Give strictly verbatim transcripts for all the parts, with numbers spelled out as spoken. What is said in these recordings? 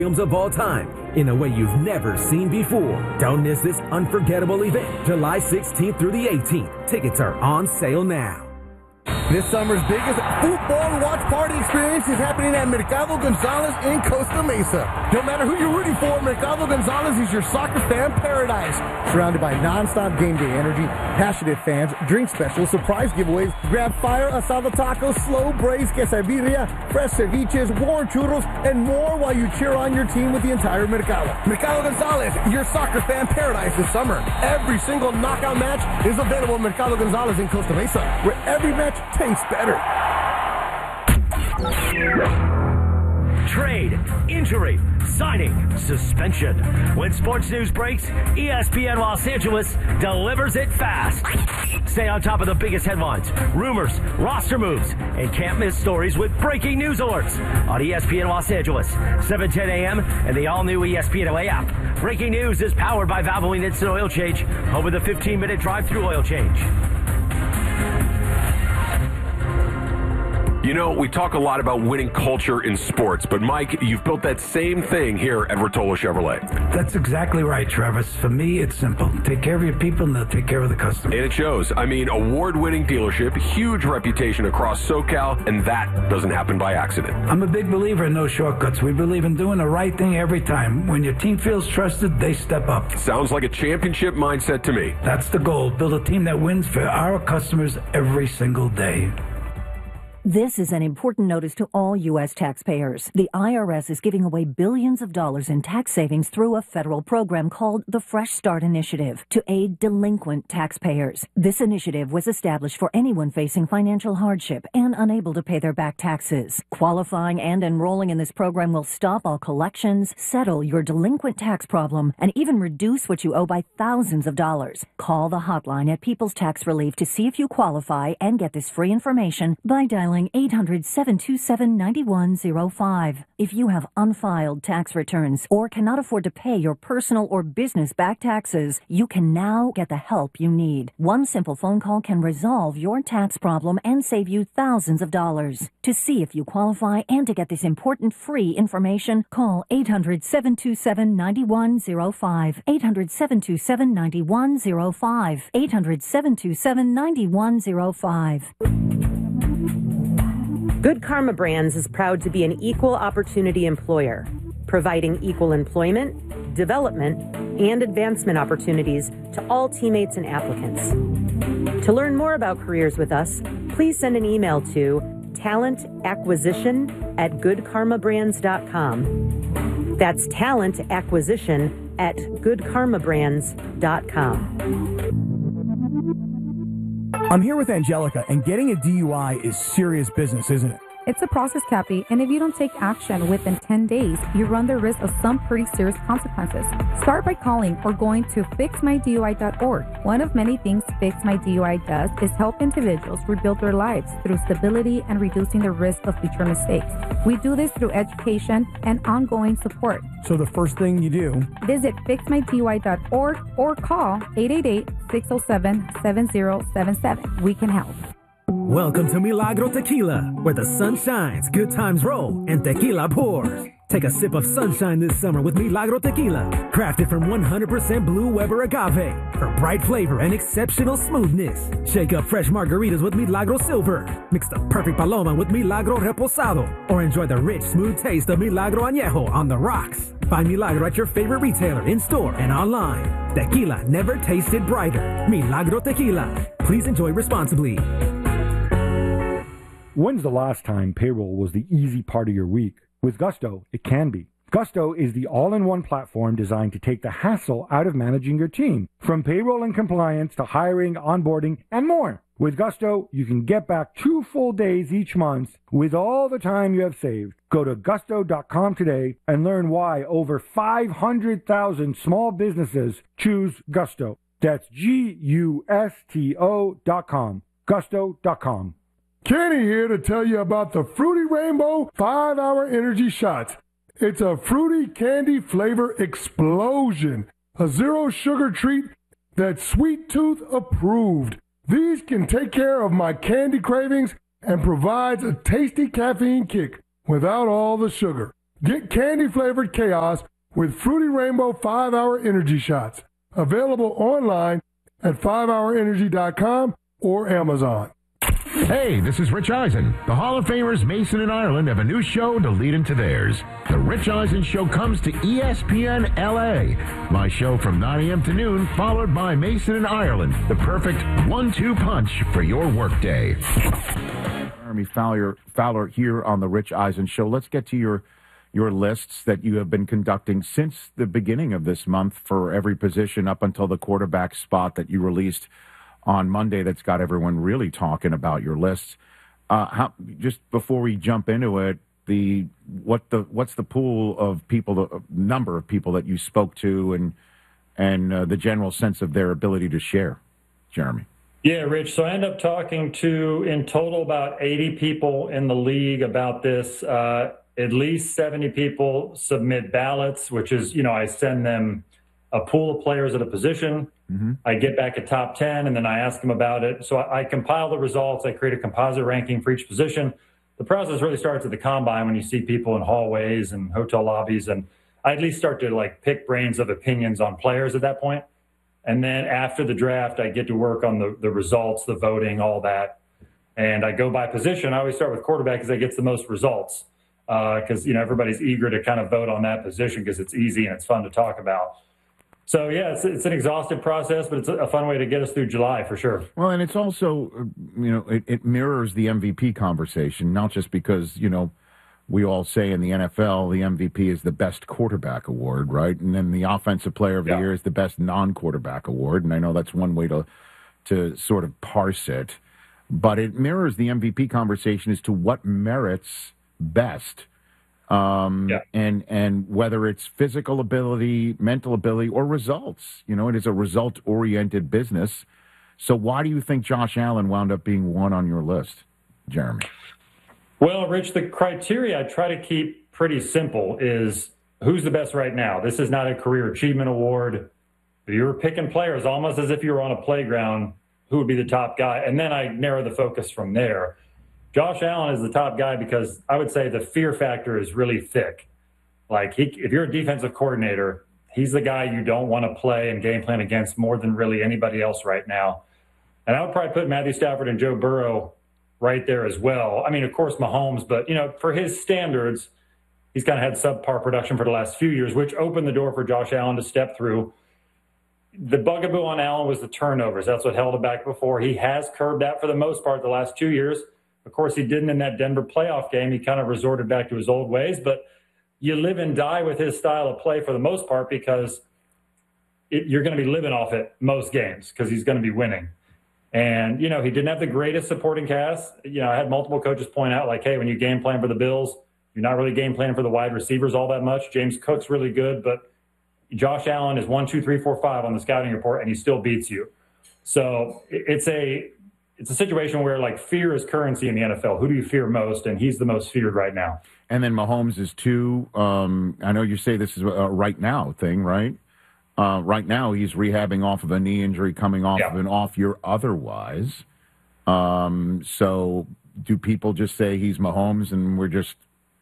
films of all time in a way you've never seen before. Don't miss this unforgettable event, July sixteenth through the eighteenth. Tickets are on sale now. This summer's biggest football watch party experience is happening at Mercado Gonzalez in Costa Mesa. No matter who you're rooting for, Mercado Gonzalez is your soccer fan paradise. Surrounded by non-stop game day energy, passionate fans, drink specials, surprise giveaways, grab fire, asada tacos, slow braised quesadilla, fresh ceviches, warm churros, and more while you cheer on your team with the entire Mercado. Mercado Gonzalez, your soccer fan paradise this summer. Every single knockout match is available at Mercado Gonzalez in Costa Mesa, where every match tastes better. Trade, injury, signing, suspension. When sports news breaks, E S P N Los Angeles delivers it fast. Stay on top of the biggest headlines, rumors, roster moves, and can't miss stories with breaking news alerts on E S P N Los Angeles, seven ten a.m. and the all-new E S P N L A app. Breaking news is powered by Valvoline Instant Oil Change, home with a fifteen-minute drive-through oil change. You know, we talk a lot about winning culture in sports, but Mike, you've built that same thing here at Rotolo Chevrolet. That's exactly right, Travis. For me, it's simple. Take care of your people and they'll take care of the customer. And it shows. I mean, award-winning dealership, huge reputation across SoCal, and that doesn't happen by accident. I'm a big believer in no shortcuts. We believe in doing the right thing every time. When your team feels trusted, they step up. Sounds like a championship mindset to me. That's the goal. Build a team that wins for our customers every single day. This is an important notice to all U S taxpayers. The I R S is giving away billions of dollars in tax savings through a federal program called the Fresh Start Initiative to aid delinquent taxpayers. This initiative was established for anyone facing financial hardship and unable to pay their back taxes. Qualifying and enrolling in this program will stop all collections, settle your delinquent tax problem, and even reduce what you owe by thousands of dollars. Call the hotline at People's Tax Relief to see if you qualify and get this free information by dialing eight hundred, seven two seven, nine one zero five. If you have unfiled tax returns or cannot afford to pay your personal or business back taxes, you can now get the help you need. One simple phone call can resolve your tax problem and save you thousands of dollars. To see if you qualify and to get this important free information, call eight hundred, seven two seven, nine one zero five. eight hundred, seven two seven, nine one zero five. eight hundred, seven two seven, nine one zero five. Good Karma Brands is proud to be an equal opportunity employer, providing equal employment, development, and advancement opportunities to all teammates and applicants. To learn more about careers with us, please send an email to talent acquisition at good karma brands dot com. That's talent acquisition at good karma brands dot com. I'm here with Angelica, and getting a D U I is serious business, isn't it? It's a process, Cappy, and if you don't take action within ten days, you run the risk of some pretty serious consequences. Start by calling or going to fix my D U I dot org. One of many things Fix My D U I does is help individuals rebuild their lives through stability and reducing the risk of future mistakes. We do this through education and ongoing support. So the first thing you do, visit fix my D U I dot org or call eight eight eight, six oh seven, seven oh seven seven. We can help. Welcome to Milagro Tequila, where the sun shines, good times roll, and tequila pours. Take a sip of sunshine this summer with Milagro Tequila, crafted from one hundred percent Blue Weber agave for bright flavor and exceptional smoothness. Shake up fresh margaritas with Milagro Silver, mix the perfect Paloma with Milagro Reposado, or enjoy the rich, smooth taste of Milagro Añejo on the rocks. Find Milagro at your favorite retailer, in-store, and online. Tequila never tasted brighter. Milagro Tequila. Please enjoy responsibly. When's the last time payroll was the easy part of your week? With Gusto, it can be. Gusto is the all-in-one platform designed to take the hassle out of managing your team, from payroll and compliance to hiring, onboarding, and more. With Gusto, you can get back two full days each month with all the time you have saved. Go to gusto dot com today and learn why over five hundred thousand small businesses choose Gusto. That's G U S T O dot com. gusto dot com. Kenny here to tell you about the Fruity Rainbow five hour Energy Shots. It's a fruity candy flavor explosion. A zero sugar treat that's Sweet Tooth approved. These can take care of my candy cravings and provides a tasty caffeine kick without all the sugar. Get candy-flavored chaos with Fruity Rainbow five hour Energy Shots. Available online at five hour energy dot com or Amazon. Hey, this is Rich Eisen. The Hall of Famers Mason and Ireland have a new show to lead into theirs. The Rich Eisen Show comes to E S P N L A. My show from nine a.m. to noon, followed by Mason and Ireland. The perfect one two punch for your workday. Jeremy Fowler, Fowler here on the Rich Eisen Show. Let's get to your your lists that you have been conducting since the beginning of this month for every position up until the quarterback spot that you released on Monday. That's got everyone really talking about your lists. Uh, how, just before we jump into it, the what the what's the pool of people, the number of people that you spoke to, and and uh, the general sense of their ability to share, Jeremy? Yeah, Rich. So I end up talking to, in total, about eighty people in the league about this. Uh, at least seventy people submit ballots, which is, you know, I send them a pool of players at a position. Mm-hmm. I get back a top ten, and then I ask them about it. So I, I compile the results. I create a composite ranking for each position. The process really starts at the combine when you see people in hallways and hotel lobbies. And I at least start to, like, pick brains of opinions on players at that point. And then after the draft, I get to work on the, the results, the voting, all that. And I go by position. I always start with quarterback because that gets the most results. Because, uh, you know, everybody's eager to kind of vote on that position because it's easy and it's fun to talk about. So, yeah, it's, it's an exhaustive process, but it's a fun way to get us through July for sure. Well, and it's also, you know, it, it mirrors the M V P conversation, not just because, you know, we all say in the N F L the M V P is the best quarterback award, right? And then the Offensive Player of the yeah. Year is the best non-quarterback award. And I know that's one way to to sort of parse it. But it mirrors the M V P conversation as to what merits best. Um, yeah. and, and whether it's physical ability, mental ability, or results. You know, it is a result-oriented business. So why do you think Josh Allen wound up being one on your list, Jeremy? Well, Rich, the criteria I try to keep pretty simple is who's the best right now. This is not a career achievement award. You're picking players almost as if you were on a playground, who would be the top guy. And then I narrow the focus from there. Josh Allen is the top guy because I would say the fear factor is really thick. Like, he, if you're a defensive coordinator, he's the guy you don't want to play and game plan against more than really anybody else right now. And I would probably put Matthew Stafford and Joe Burrow right there as well. I mean, of course, Mahomes, but, you know, for his standards, he's kind of had subpar production for the last few years, which opened the door for Josh Allen to step through. The bugaboo on Allen was the turnovers. That's what held him back before. He has curbed that for the most part the last two years. Of course, he didn't in that Denver playoff game. He kind of resorted back to his old ways, but you live and die with his style of play for the most part because it, you're going to be living off it most games because he's going to be winning. And, you know, he didn't have the greatest supporting cast. You know, I had multiple coaches point out, like, hey, when you game plan for the Bills, you're not really game planning for the wide receivers all that much. James Cook's really good, but Josh Allen is one, two, three, four, five on the scouting report, and he still beats you. So it's a it's a situation where, like, fear is currency in the N F L. Who do you fear most? And he's the most feared right now. And then Mahomes is two. Um, I know you say this is a right now thing, right? Uh, right now he's rehabbing off of a knee injury, coming off yeah. of an off year otherwise. Um, so do people just say he's Mahomes and we're just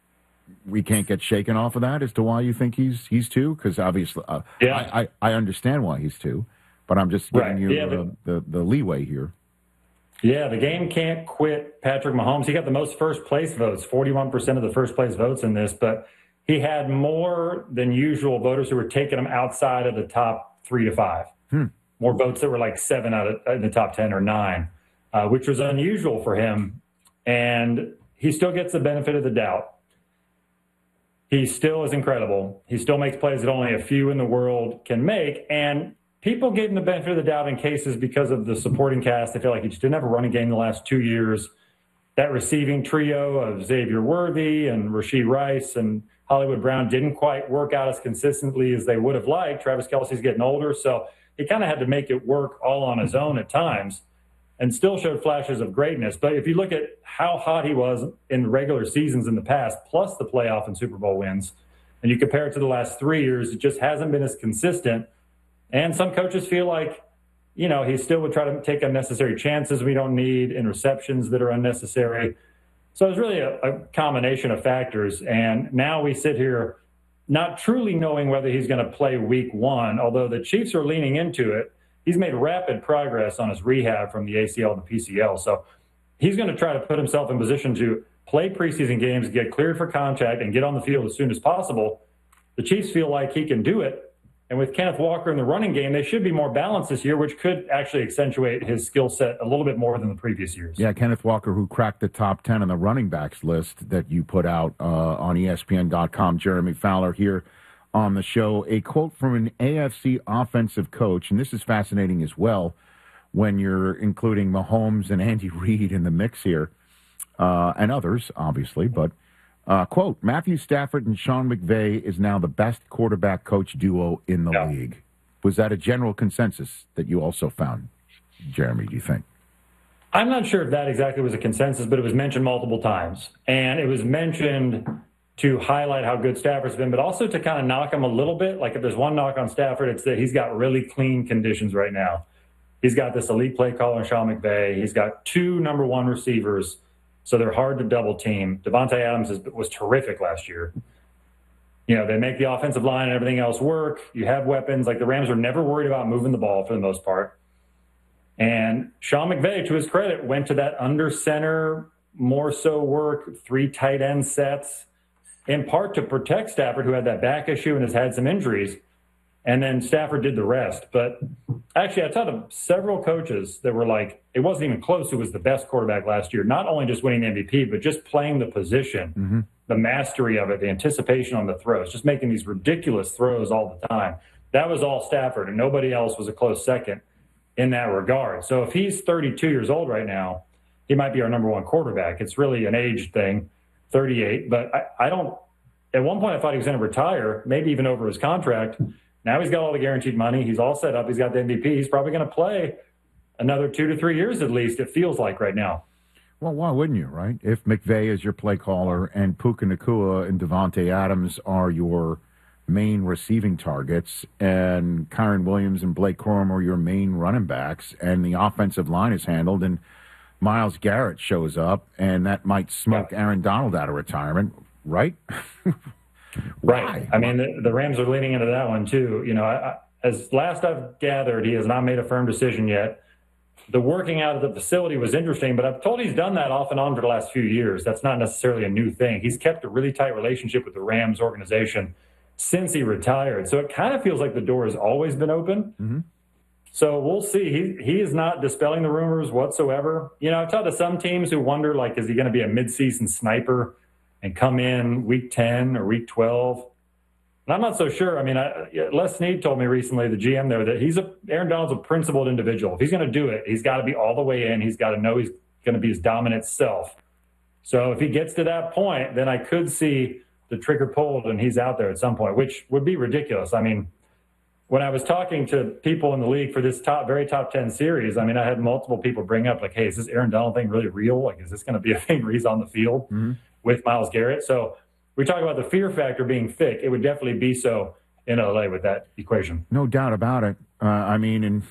we can't get shaken off of that as to why you think he's he's two? Because obviously, uh, yeah. I, I I understand why he's two, but I'm just giving right. you yeah, uh, the the leeway here. Yeah, the game can't quit Patrick Mahomes. He got the most first place votes, forty-one percent of the first place votes in this, but he had more than usual voters who were taking him outside of the top three to five. Hmm. More votes that were like seven out of in the top ten or nine, uh, which was unusual for him. And he still gets the benefit of the doubt. He still is incredible. He still makes plays that only a few in the world can make. And people gave him the benefit of the doubt in cases because of the supporting cast. They feel like he just didn't have a running game the last two years. That receiving trio of Xavier Worthy and Rashee Rice and Hollywood Brown didn't quite work out as consistently as they would have liked. Travis Kelce's getting older, so he kind of had to make it work all on his own at times and still showed flashes of greatness. But if you look at how hot he was in the regular seasons in the past, plus the playoff and Super Bowl wins, and you compare it to the last three years, it just hasn't been as consistent. And some coaches feel like, you know, he still would try to take unnecessary chances we don't need and receptions that are unnecessary. So it's really a, a combination of factors. And now we sit here not truly knowing whether he's going to play week one, although the Chiefs are leaning into it. He's made rapid progress on his rehab from the A C L and the P C L. So he's going to try to put himself in position to play preseason games, get cleared for contact, and get on the field as soon as possible. The Chiefs feel like he can do it. And with Kenneth Walker in the running game, they should be more balanced this year, which could actually accentuate his skill set a little bit more than the previous years. Yeah, Kenneth Walker, who cracked the top ten on the running backs list that you put out uh, on E S P N dot com. Jeremy Fowler here on the show. A quote from an A F C offensive coach, and this is fascinating as well when you're including Mahomes and Andy Reid in the mix here, uh, and others, obviously, but Uh, quote, Matthew Stafford and Sean McVay is now the best quarterback coach duo in the yeah. league. Was that a general consensus that you also found, Jeremy, do you think? I'm not sure if that exactly was a consensus, but it was mentioned multiple times. And it was mentioned to highlight how good Stafford's been, but also to kind of knock him a little bit. Like if there's one knock on Stafford, it's that he's got really clean conditions right now. He's got this elite play caller in Sean McVay. He's got two number one receivers, so they're hard to double team. Devontae Adams is, was terrific last year. You know, they make the offensive line and everything else work. You have weapons. Like the Rams are never worried about moving the ball for the most part. And Sean McVay, to his credit, went to that under center, more so work, three tight end sets, in part to protect Stafford, who had that back issue and has had some injuries. And then Stafford did the rest. But actually, I talked to several coaches that were like, it wasn't even close who was the best quarterback last year. Not only just winning the M V P, but just playing the position, mm-hmm. the mastery of it, the anticipation on the throws, just making these ridiculous throws all the time. That was all Stafford, and nobody else was a close second in that regard. So if he's thirty-two years old right now, he might be our number one quarterback. It's really an age thing, thirty-eight. But I, I don't – at one point I thought he was going to retire, maybe even over his contract. Now he's got all the guaranteed money. He's all set up. He's got the M V P. He's probably going to play another two to three years at least, it feels like right now. Well, why wouldn't you, right? If McVay is your play caller and Puka Nacua and Devontae Adams are your main receiving targets and Kyron Williams and Blake Corum are your main running backs and the offensive line is handled and Myles Garrett shows up and that might smoke yeah. Aaron Donald out of retirement, right? Right. I mean, the, the Rams are leaning into that one, too. You know, I, I, as last I've gathered, he has not made a firm decision yet. The working out of the facility was interesting, but I've told he's done that off and on for the last few years. That's not necessarily a new thing. He's kept a really tight relationship with the Rams organization since he retired. So it kind of feels like the door has always been open. Mm-hmm. So we'll see. He he is not dispelling the rumors whatsoever. You know, I've talked to some teams who wonder, like, is he going to be a midseason sniper and come in week ten or week twelve? And I'm not so sure. I mean, I, Les Snead told me recently, the G M there, that he's a Aaron Donald's a principled individual. If he's going to do it, he's got to be all the way in. He's got to know he's going to be his dominant self. So if he gets to that point, then I could see the trigger pulled and he's out there at some point, which would be ridiculous. I mean, when I was talking to people in the league for this top, very top ten series, I mean, I had multiple people bring up, like, hey, is this Aaron Donald thing really real? Like, is this going to be a thing where he's on the field mm-hmm. with Myles Garrett? So we talk about the fear factor being thick. It would definitely be so in L A with that equation. No doubt about it. Uh, I mean, and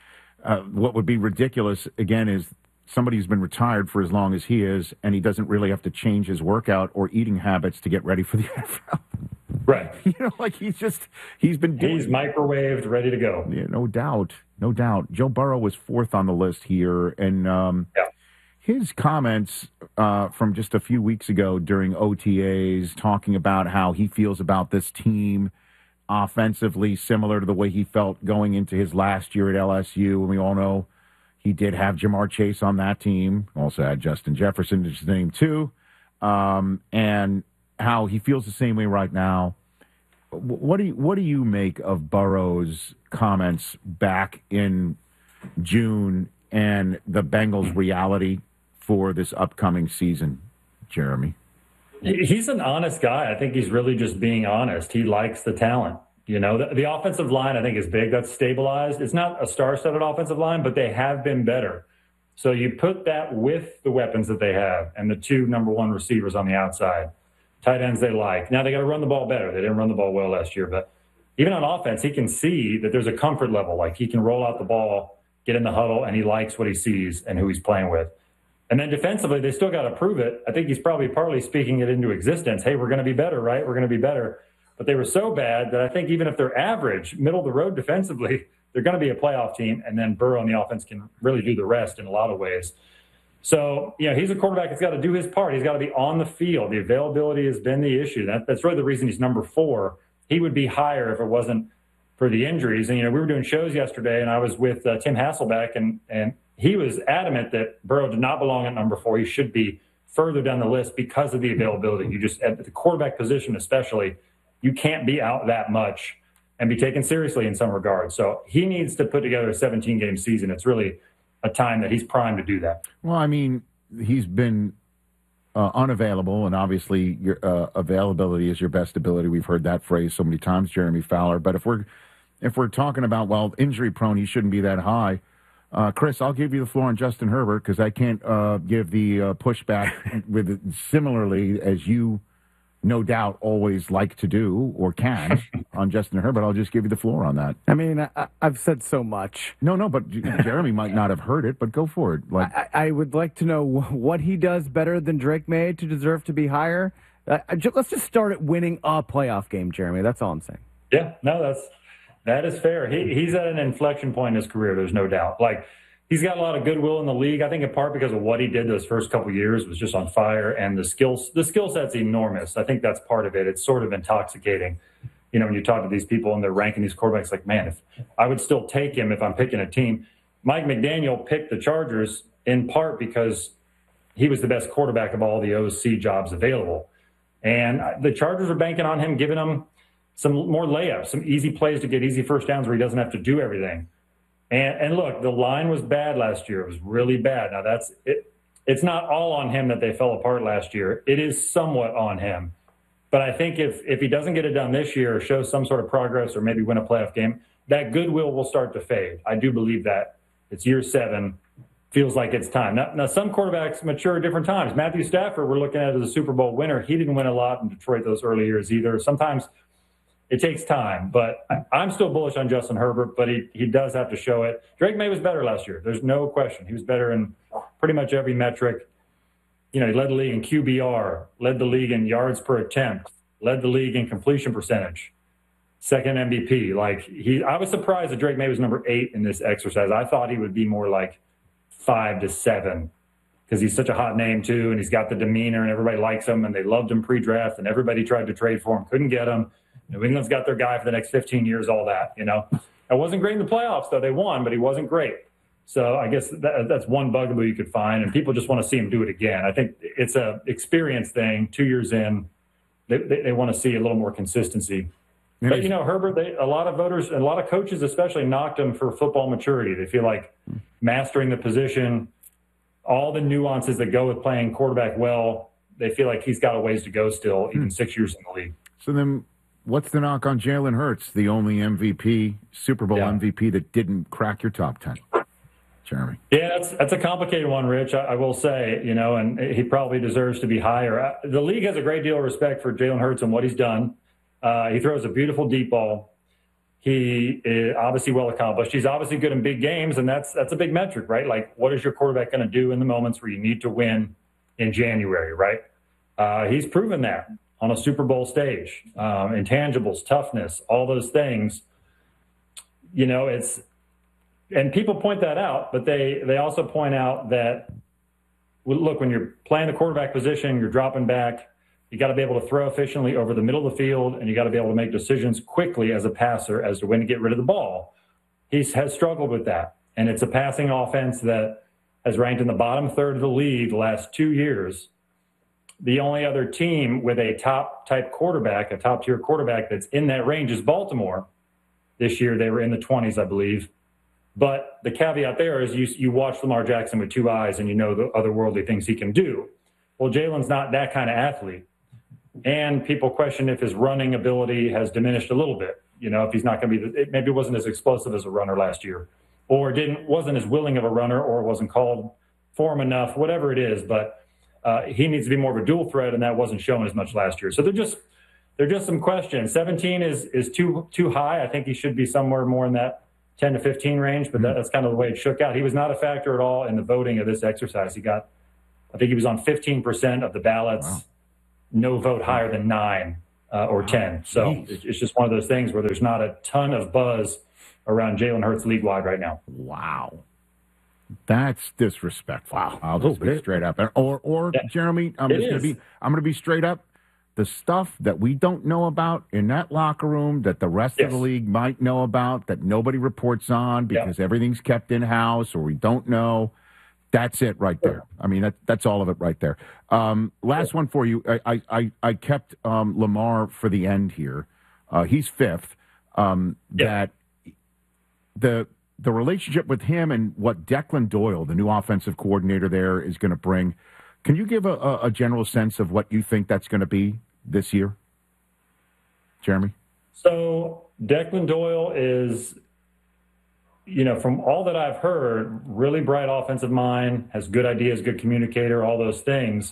uh, what would be ridiculous, again, is somebody who's been retired for as long as he is, and he doesn't really have to change his workout or eating habits to get ready for the N F L. Right. You know, like he's just, he's been doing He's microwaved, ready to go. Yeah, no doubt. No doubt. Joe Burrow was fourth on the list here, and um, yeah. his comments uh, from just a few weeks ago during O T As, talking about how he feels about this team offensively, similar to the way he felt going into his last year at L S U. And we all know he did have Jamar Chase on that team. Also had Justin Jefferson to his name too. Um, and how he feels the same way right now. What do you, what do you make of Burrow's comments back in June and the Bengals' reality for this upcoming season, Jeremy? He's an honest guy. I think he's really just being honest. He likes the talent. You know, the, the offensive line, I think, is big. That's stabilized. It's not a star-studded offensive line, but they have been better. So you put that with the weapons that they have and the two number one receivers on the outside, tight ends they like. Now they got to run the ball better. They didn't run the ball well last year, but even on offense, he can see that there's a comfort level. Like he can roll out the ball, get in the huddle, and he likes what he sees and who he's playing with. And then defensively, they still got to prove it. I think he's probably partly speaking it into existence. Hey, we're going to be better, right? We're going to be better. But they were so bad that I think even if they're average, middle of the road defensively, they're going to be a playoff team. And then Burrow on the offense can really do the rest in a lot of ways. So, you know, he's a quarterback that's got to do his part. He's got to be on the field. The availability has been the issue. That, that's really the reason he's number four. He would be higher if it wasn't for the injuries. And, you know, we were doing shows yesterday, and I was with uh, Tim Hasselbeck, and, and he was adamant that Burrow did not belong at number four. He should be further down the list because of the availability. You just, at the quarterback position especially, you can't be out that much and be taken seriously in some regards. So he needs to put together a seventeen-game season. It's really a time that he's primed to do that. Well, I mean, he's been uh, unavailable, and obviously your uh, availability is your best ability. We've heard that phrase so many times, Jeremy Fowler. But if we're if we're talking about, well, injury-prone, he shouldn't be that high. Uh, Chris, I'll give you the floor on Justin Herbert because I can't uh, give the uh, pushback with it similarly as you no doubt always like to do or can on Justin Herbert. I'll just give you the floor on that. I mean, I, I've said so much. No, no, but Jeremy might not have heard it, but go for it. Like, I, I would like to know what he does better than Drake May to deserve to be higher. Uh, let's just start at winning a playoff game, Jeremy. That's all I'm saying. Yeah, no, that's that is fair. He, he's at an inflection point in his career, there's no doubt. Like, he's got a lot of goodwill in the league. I think in part because of what he did those first couple of years was just on fire, and the skills, the skill set's enormous. I think that's part of it. It's sort of intoxicating. You know, when you talk to these people and they're ranking these quarterbacks, like, man, if I would still take him if I'm picking a team. Mike McDaniel picked the Chargers in part because he was the best quarterback of all the O C jobs available. And the Chargers are banking on him, giving him some more layups, some easy plays to get easy first downs where he doesn't have to do everything. And, and look, the line was bad last year. It was really bad. Now, that's it. It's not all on him that they fell apart last year. It is somewhat on him. But I think if if he doesn't get it done this year or show some sort of progress or maybe win a playoff game, that goodwill will start to fade. I do believe that. It's year seven. Feels like it's time. Now, now some quarterbacks mature at different times. Matthew Stafford, we're looking at as a Super Bowl winner. He didn't win a lot in Detroit those early years either. Sometimes it takes time, but I'm still bullish on Justin Herbert, but he, he does have to show it. Drake May was better last year. There's no question. He was better in pretty much every metric. You know, he led the league in Q B R, led the league in yards per attempt, led the league in completion percentage, second M V P. Like he, I was surprised that Drake May was number eight in this exercise. I thought he would be more like five to seven because he's such a hot name too, and he's got the demeanor, and everybody likes him, and they loved him pre-draft, and everybody tried to trade for him, couldn't get him. New England's got their guy for the next fifteen years, all that, you know. It wasn't great in the playoffs, though. They won, but he wasn't great. So I guess that, that's one bugaboo you could find, and people just want to see him do it again. I think it's a experience thing. Two years in, they, they, they want to see a little more consistency. Yeah. But, you know, Herbert, they, a lot of voters and a lot of coaches especially knocked him for football maturity. They feel like mastering the position, all the nuances that go with playing quarterback well, they feel like he's got a ways to go still, even hmm. six years in the league. So then what's the knock on Jalen Hurts, the only M V P, Super Bowl yeah. M V P that didn't crack your top ten? Jeremy. Yeah, that's that's a complicated one, Rich. I, I will say, you know, and he probably deserves to be higher. The league has a great deal of respect for Jalen Hurts and what he's done. Uh, he throws a beautiful deep ball. He is obviously well accomplished. He's obviously good in big games, and that's that's a big metric, right? Like, what is your quarterback going to do in the moments where you need to win in January, right? Uh, he's proven that on a Super Bowl stage. Um, intangibles, toughness, all those things. You know, it's and people point that out, but they they also point out that, look, when you're playing the quarterback position, you're dropping back. You got to be able to throw efficiently over the middle of the field, and you got to be able to make decisions quickly as a passer as to when to get rid of the ball. He has struggled with that, and it's a passing offense that has ranked in the bottom third of the league the last two years. The only other team with a top-type quarterback, a top-tier quarterback that's in that range is Baltimore. This year they were in the twenties, I believe. But the caveat there is you, you watch Lamar Jackson with two eyes and you know the otherworldly things he can do. Well, Jalen's not that kind of athlete. And people question if his running ability has diminished a little bit. You know, if he's not going to be, it maybe wasn't as explosive as a runner last year, or didn't wasn't as willing of a runner, or wasn't called for him enough, whatever it is. But uh, he needs to be more of a dual threat, and that wasn't shown as much last year. So they're just they're just some questions. seventeen is is too too high. I think he should be somewhere more in that ten to fifteen range, but that, that's kind of the way it shook out. He was not a factor at all in the voting of this exercise. He got I think he was on fifteen percent of the ballots. Wow. No vote higher than nine uh, or ten. So Jeez. It's just one of those things where there's not a ton of buzz around Jalen Hurts league-wide right now. Wow. That's disrespectful. Wow. I'll just be straight up. Or, or yeah. Jeremy, I'm just going to be, I'm going to be straight up. The stuff that we don't know about in that locker room that the rest yes. of the league might know about that nobody reports on because yeah. everything's kept in-house or we don't know. That's it right there. I mean, that, that's all of it right there. Um, last one for you. I, I, I kept um, Lamar for the end here. Uh, he's fifth. Um, yeah. That the the relationship with him and what Declan Doyle, the new offensive coordinator there, is going to bring. Can you give a, a, a general sense of what you think that's going to be this year, Jeremy? So Declan Doyle is, you know, from all that I've heard, really bright offensive mind, has good ideas, good communicator, all those things.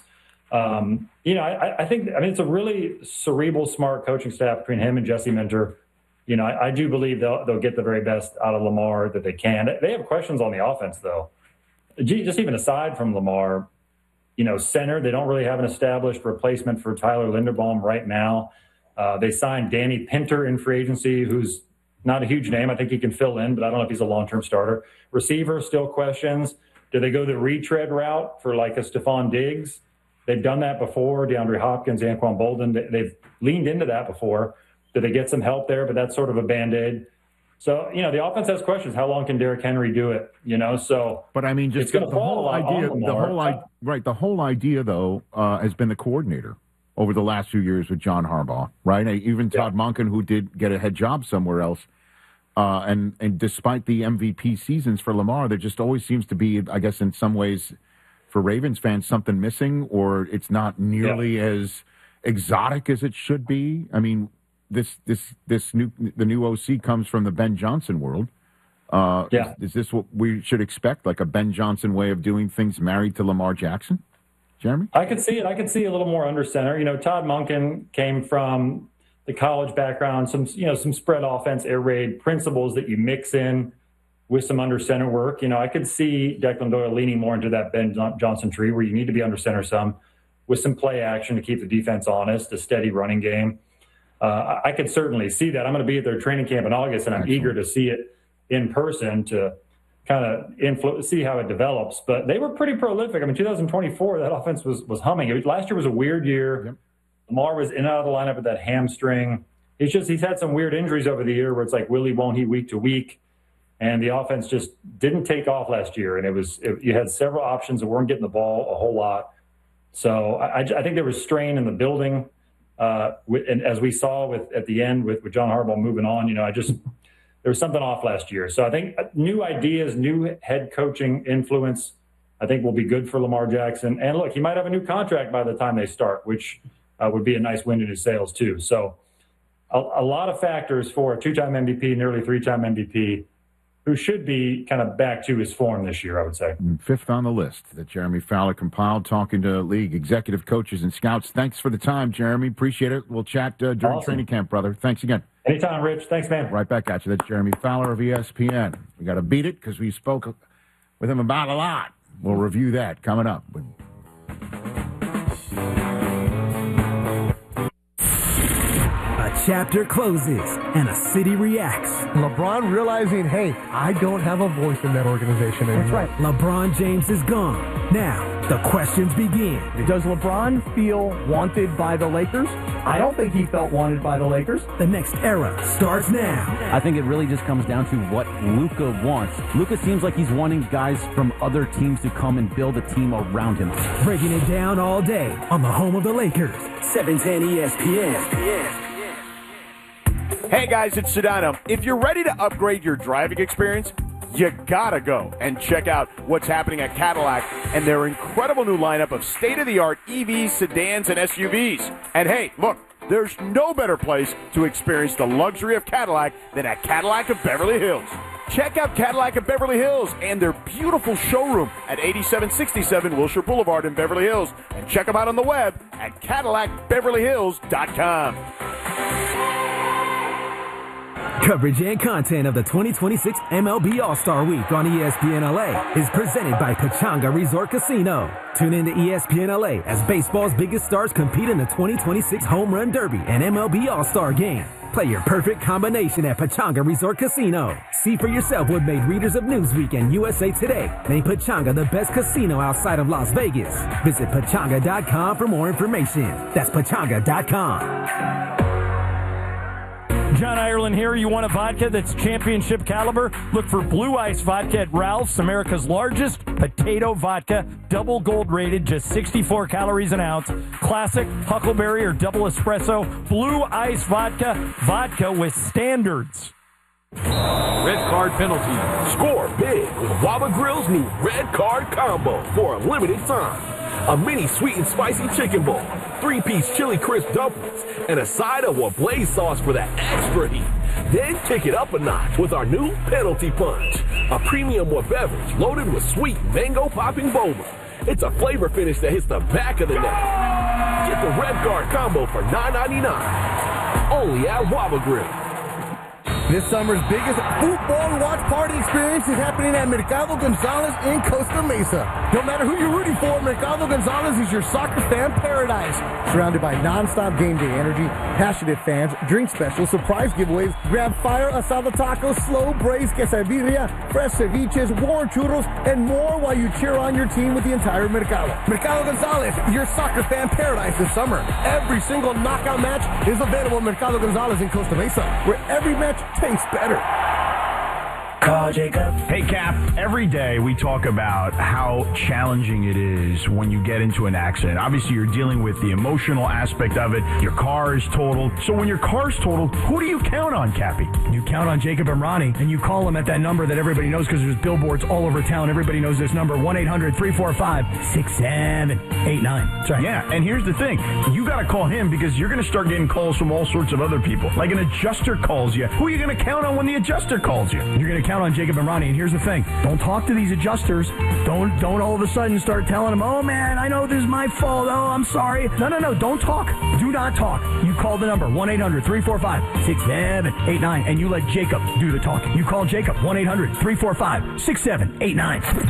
Um, you know, I, I think, I mean, it's a really cerebral, smart coaching staff between him and Jesse Minter. You know, I, I do believe they'll, they'll get the very best out of Lamar that they can. They have questions on the offense, though. Just even aside from Lamar, you know, center, they don't really have an established replacement for Tyler Linderbaum right now. Uh, they signed Danny Pinter in free agency, who's not a huge name. I think he can fill in, but I don't know if he's a long-term starter. Receiver, still questions. Do they go the retread route for like a Stephon Diggs? They've done that before. DeAndre Hopkins, Anquan Bolden, they've leaned into that before. Do they get some help there? But that's sort of a Band-Aid. So, you know, the offense has questions. How long can Derrick Henry do it? You know, so. But I mean, just the, the whole idea, the whole idea, right? The whole idea, though, uh, has been the coordinator over the last few years with John Harbaugh, right? Even Todd yeah. Monken, who did get a head job somewhere else. Uh, and, and despite the M V P seasons for Lamar, there just always seems to be, I guess, in some ways, for Ravens fans, something missing, or it's not nearly yeah. as exotic as it should be. I mean, this this this new the new O C comes from the Ben Johnson world. Uh, yeah. Is, is this what we should expect, like a Ben Johnson way of doing things, married to Lamar Jackson? Jeremy? I could see it. I could see a little more under center. You know, Todd Monken came from the college background, some, you know, some spread offense, air raid principles that you mix in with some under center work. You know, I could see Declan Doyle leaning more into that Ben Johnson tree where you need to be under center some with some play action to keep the defense honest, a steady running game. Uh, I could certainly see that. I'm going to be at their training camp in August, and I'm Excellent. eager to see it in person to kind of influ- see how it develops. But they were pretty prolific. I mean, two thousand twenty-four, that offense was was humming. It was, last year was a weird year. Yep. Lamar was in and out of the lineup with that hamstring. He's just he's had some weird injuries over the year where it's like, will he, won't he, week to week. And the offense just didn't take off last year. And it was it, you had several options that weren't getting the ball a whole lot. So I, I think there was strain in the building. Uh, and as we saw with at the end with, with John Harbaugh moving on, you know, I just there was something off last year. So I think new ideas, new head coaching influence, I think will be good for Lamar Jackson. And look, he might have a new contract by the time they start, which uh, would be a nice wind in his sails too. So a, a lot of factors for a two-time M V P, nearly three-time M V P, who should be kind of back to his form this year, I would say. Fifth on the list that Jeremy Fowler compiled, talking to league executive coaches and scouts. Thanks for the time, Jeremy. Appreciate it. We'll chat uh, during awesome. training camp, brother. Thanks again. Anytime, Rich. Thanks, man. Right back at you. That's Jeremy Fowler of E S P N. We got to beat it because we spoke with him about a lot. We'll review that coming up. Chapter closes and a city reacts. LeBron realizing, hey, I don't have a voice in that organization anymore. That's right. LeBron James is gone. Now, the questions begin. Does LeBron feel wanted by the Lakers? I don't think he felt wanted by the Lakers. The next era starts now. I think it really just comes down to what Luka wants. Luka seems like he's wanting guys from other teams to come and build a team around him. Breaking it down all day on the home of the Lakers. seven ten E S P N. Hey guys, it's Sedano. If you're ready to upgrade your driving experience, you gotta go and check out what's happening at Cadillac and their incredible new lineup of state-of-the-art E Vs, sedans, and S U Vs. And hey, look, there's no better place to experience the luxury of Cadillac than at Cadillac of Beverly Hills. Check out Cadillac of Beverly Hills and their beautiful showroom at eighty-seven sixty-seven Wilshire Boulevard in Beverly Hills. And check them out on the web at Cadillac Beverly Hills dot com. Coverage and content of the twenty twenty-six M L B All-Star Week on E S P N L A is presented by Pechanga Resort Casino. Tune in to E S P N L A as baseball's biggest stars compete in the twenty twenty-six Home Run Derby and M L B All-Star Game. Play your perfect combination at Pechanga Resort Casino. See for yourself what made readers of Newsweek and U S A Today name Pechanga the best casino outside of Las Vegas. Visit Pechanga dot com for more information. That's Pechanga dot com. John Ireland here. You want a vodka that's championship caliber? Look for Blue Ice Vodka at Ralph's, America's largest potato vodka, double gold rated, just sixty-four calories an ounce. Classic, Huckleberry, or double espresso. Blue Ice Vodka, vodka with standards. Red card penalty. Score big with Waba Grill's new red card combo for a limited time. A mini sweet and spicy chicken bowl, three-piece chili crisp dumplings, and a side of Wablaze sauce for that extra heat. Then kick it up a notch with our new Penalty Punch, a premium Wa beverage loaded with sweet mango popping boba. It's a flavor finish that hits the back of the neck. Get the red card combo for nine ninety-nine, only at Waba Grill. This summer's biggest football watch party experience is happening at Mercado Gonzalez in Costa Mesa. No matter who you're rooting for, Mercado Gonzalez is your soccer fan paradise. Surrounded by non-stop game day energy, passionate fans, drink specials, surprise giveaways, grab fire asada tacos, slow braised quesadilla, fresh ceviches, warm churros, and more while you cheer on your team with the entire Mercado. Mercado Gonzalez, your soccer fan paradise this summer. Every single knockout match is available at Mercado Gonzalez in Costa Mesa, where every match tastes better. Call Jacob. Hey, Cap. Every day we talk about how challenging it is when you get into an accident. Obviously, you're dealing with the emotional aspect of it. Your car is totaled. So when your car's totaled, who do you count on, Cappy? You count on Jacob and Ronnie, and you call them at that number that everybody knows because there's billboards all over town. Everybody knows this number, one eight hundred three four five six seven eight nine. That's right. Yeah, and here's the thing. You got to call him because you're going to start getting calls from all sorts of other people. Like an adjuster calls you. Who are you going to count on when the adjuster calls you? You're going to count on Jacob and Ronnie, and here's the thing. Don't talk to these adjusters. Don't don't all of a sudden start telling them, oh, man, I know this is my fault. Oh, I'm sorry. No, no, no. Don't talk. Do not talk. You call the number, one eight hundred three four five six seven eight nine, and you let Jacob do the talking. You call Jacob, one eight hundred three four five six seven eight nine.